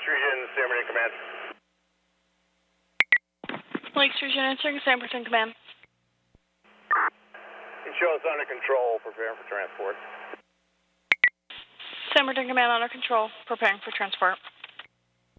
Lakes Region, San Bernardino Command. Lakes Region answering, San Bernardino Command. You show us under control, preparing for transport. San Bernardino Command under control, preparing for transport.